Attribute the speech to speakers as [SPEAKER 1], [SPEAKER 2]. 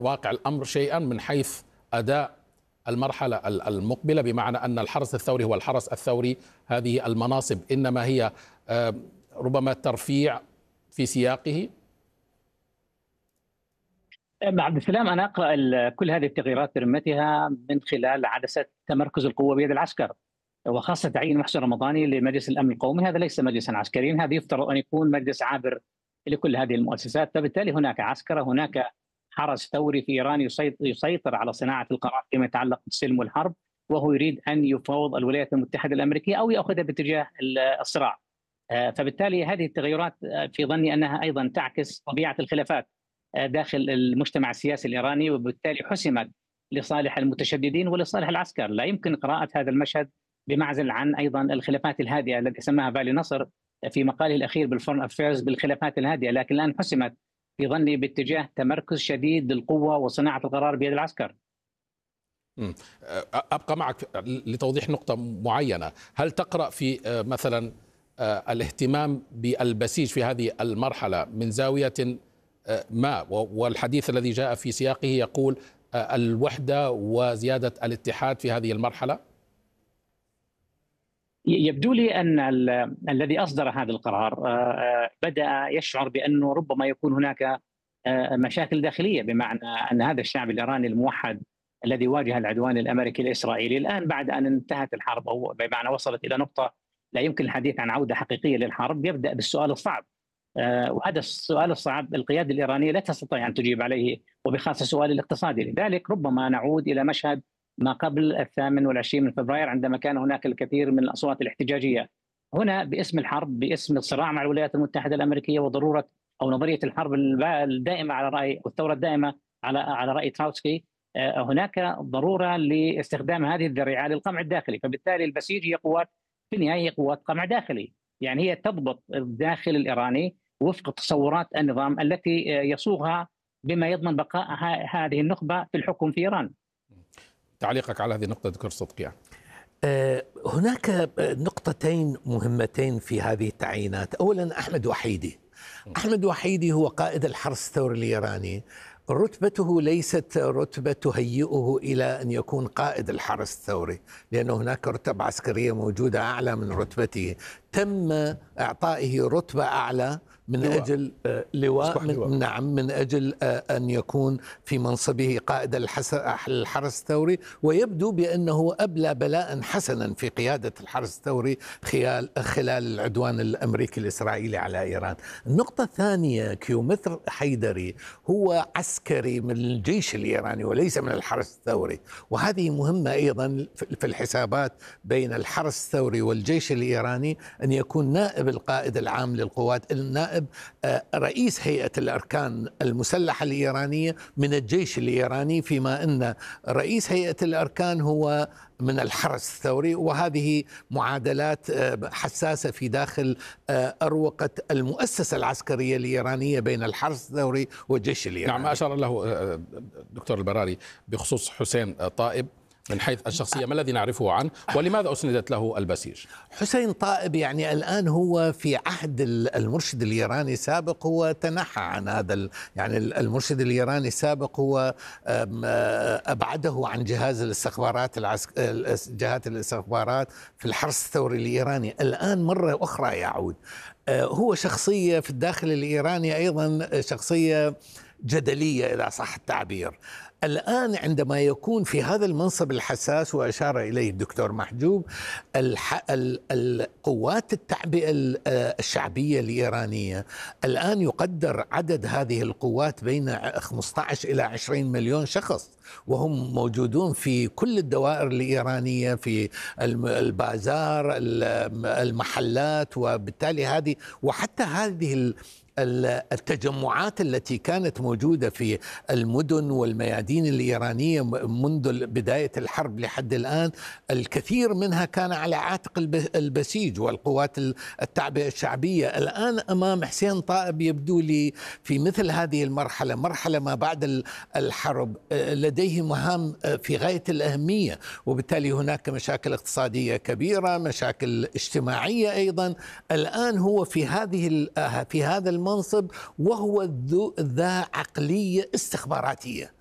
[SPEAKER 1] واقع الأمر شيئا من حيث أداء المرحلة المقبلة، بمعنى أن الحرس الثوري هو الحرس الثوري، هذه المناصب إنما هي ربما ترفيع في سياقه؟
[SPEAKER 2] عبد السلام، أنا أقرأ كل هذه التغييرات برمتها من خلال عدسة تمركز القوة بيد العسكر، وخاصة تعيين محسن رمضاني لمجلس الأمن القومي. هذا ليس مجلسا عسكريا، هذا يفترض أن يكون مجلس عابر لكل هذه المؤسسات. فبالتالي هناك عسكرة، هناك حرس ثوري في إيران يسيطر على صناعة القرار فيما يتعلق بالسلم والحرب، وهو يريد أن يفاوض الولايات المتحدة الأمريكية أو يأخذها باتجاه الصراع. فبالتالي هذه التغيرات في ظني أنها أيضا تعكس طبيعة الخلافات داخل المجتمع السياسي الإيراني، وبالتالي حسمت لصالح المتشددين ولصالح العسكر. لا يمكن قراءة هذا المشهد بمعزل عن أيضا الخلافات الهادئة التي سماها فالي نصر في مقاله الأخير بالفورن أفيرز بالخلافات الهادئة، لكن الآن حسمت في ظني باتجاه تمركز شديد للقوة وصناعة القرار بيد العسكر.
[SPEAKER 1] أبقى معك لتوضيح نقطة معينة. هل تقرأ في مثلا الاهتمام بالبسيج في هذه المرحلة من زاوية ما، والحديث الذي جاء في سياقه يقول الوحدة وزيادة الاتحاد في هذه المرحلة؟
[SPEAKER 2] يبدو لي أن الذي أصدر هذا القرار بدأ يشعر بأنه ربما يكون هناك مشاكل داخلية، بمعنى أن هذا الشعب الإيراني الموحد الذي واجه العدوان الأمريكي الإسرائيلي الآن بعد أن انتهت الحرب، أو بمعنى وصلت إلى نقطة لا يمكن الحديث عن عودة حقيقية للحرب، يبدأ بالسؤال الصعب. وهذا السؤال الصعب القيادة الإيرانية لا تستطيع أن تجيب عليه، وبخاصة السؤال الاقتصادي. لذلك ربما نعود إلى مشهد ما قبل 28 من فبراير، عندما كان هناك الكثير من الأصوات الاحتجاجية هنا باسم الحرب، باسم الصراع مع الولايات المتحدة الأمريكية وضرورة أو نظرية الحرب الدائمة على رأي والثورة الدائمة على رأي تراوتسكي. هناك ضرورة لاستخدام هذه الذريعة للقمع الداخلي. فبالتالي البسيج هي قوات في النهاية قوات قمع داخلي، يعني هي تضبط الداخل الإيراني وفق تصورات النظام التي يصوغها بما يضمن بقاء هذه النخبة في الحكم في إيران.
[SPEAKER 1] تعليقك على هذه النقطة دكتور صدقيان؟
[SPEAKER 3] هناك نقطتين مهمتين في هذه التعيينات. أولا أحمد وحيدي هو قائد الحرس الثوري الإيراني. رتبته ليست رتبة تهيئه إلى أن يكون قائد الحرس الثوري، لأن هناك رتب عسكرية موجودة أعلى من رتبته. تم إعطائه رتبة أعلى من أجل لواء نعم، من أجل أن يكون في منصبه قائد الحرس الثوري، ويبدو بأنه أبلى بلاء حسنا في قيادة الحرس الثوري خلال العدوان الأمريكي الإسرائيلي على إيران. النقطة الثانية، كيومتر حيدري هو عسكري من الجيش الإيراني وليس من الحرس الثوري، وهذه مهمة أيضا في الحسابات بين الحرس الثوري والجيش الإيراني، أن يكون نائب القائد العام للقوات، النائب رئيس هيئة الأركان المسلحة الإيرانية من الجيش الإيراني، فيما أن رئيس هيئة الأركان هو من الحرس الثوري. وهذه معادلات حساسة في داخل أروقة المؤسسة العسكرية الإيرانية بين الحرس الثوري والجيش الإيراني.
[SPEAKER 1] نعم، ما أشار له دكتور البراري بخصوص حسين طائب من حيث الشخصية، ما الذي نعرفه عنه ولماذا أسندت له البسيج؟
[SPEAKER 3] حسين طائب يعني الآن هو في عهد المرشد الإيراني السابق، هو تنحى عن هذا يعني المرشد الإيراني السابق هو أبعده عن جهاز الاستخبارات جهات الاستخبارات في الحرس الثوري الإيراني. الآن مرة أخرى يعود. هو شخصية في الداخل الإيراني أيضا شخصية جدلية إذا صح التعبير. الآن عندما يكون في هذا المنصب الحساس، وأشار إليه الدكتور محجوب، القوات التعبئة الشعبية الإيرانية الآن يقدر عدد هذه القوات بين 15 إلى 20 مليون شخص، وهم موجودون في كل الدوائر الإيرانية، في البازار، المحلات، وبالتالي هذه وحتى هذه التجمعات التي كانت موجودة في المدن والميادين الإيرانية منذ بداية الحرب لحد الآن، الكثير منها كان على عاتق البسيج والقوات التعبئة الشعبية. الآن أمام حسين طائب يبدو لي في مثل هذه المرحلة، مرحلة ما بعد الحرب، لديه مهام في غاية الأهمية، وبالتالي هناك مشاكل اقتصادية كبيرة، مشاكل اجتماعية أيضا. الآن هو في هذا المنصب، وهو ذا عقلية استخباراتية،